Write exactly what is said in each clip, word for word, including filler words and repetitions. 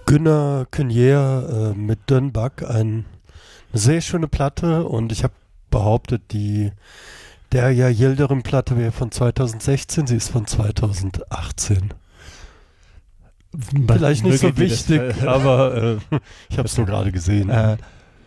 Gunnar Künier äh, mit Dönbag, ein, eine sehr schöne Platte und ich habe behauptet, die Derya Yildirim Platte wäre von zweitausendsechzehn, sie ist von zweitausendachtzehn. Was Vielleicht nicht möge so dir das wichtig, ver- aber äh, ich habe es nur gerade gesehen. Äh,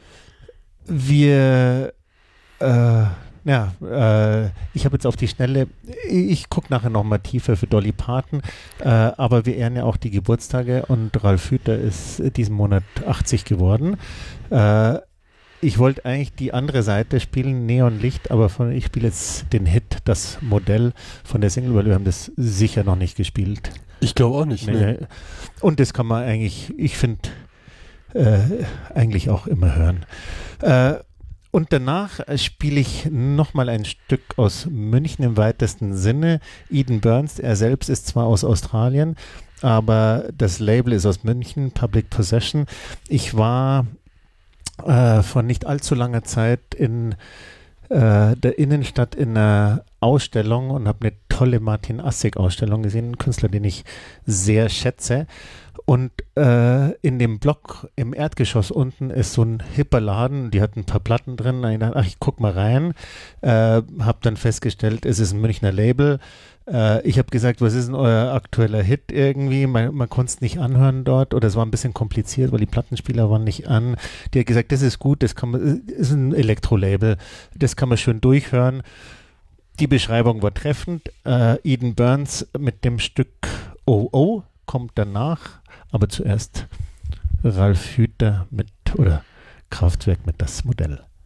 wir, äh, ja, äh, ich habe jetzt auf die Schnelle, ich gucke nachher nochmal tiefer für Dolly Parton, äh, aber wir ehren ja auch die Geburtstage und Ralf Hüther ist diesen Monat achtzig geworden. Äh, ich wollte eigentlich die andere Seite spielen, Neonlicht, aber von, ich spiele jetzt den Hit, das Modell von der Single, weil wir haben das sicher noch nicht gespielt. Ich glaube auch nicht. Nee. Nee. Und das kann man eigentlich, ich finde, äh, eigentlich auch immer hören. Äh, und danach äh, spiele ich nochmal ein Stück aus München im weitesten Sinne. Eden Burns, er selbst ist zwar aus Australien, aber das Label ist aus München, Public Possession. Ich war äh, vor nicht allzu langer Zeit in äh, der Innenstadt in einer Ausstellung und habe eine tolle Martin Assig-Ausstellung gesehen, einen Künstler, den ich sehr schätze. Und äh, in dem Block im Erdgeschoss unten ist so ein hipper Laden, die hat ein paar Platten drin. Ich dachte, ach, ich guck mal rein. Äh, habe dann festgestellt, es ist ein Münchner Label. Äh, ich habe gesagt, was ist denn euer aktueller Hit irgendwie? Man, man konnte es nicht anhören dort oder es war ein bisschen kompliziert, weil die Plattenspieler waren nicht an. Die hat gesagt, das ist gut, das kann man, ist ein Elektro-Label, das kann man schön durchhören. Die Beschreibung war treffend. Äh, Eden Burns mit dem Stück O O kommt danach, aber zuerst Ralf Hüther mit, oder Kraftwerk mit das Modell.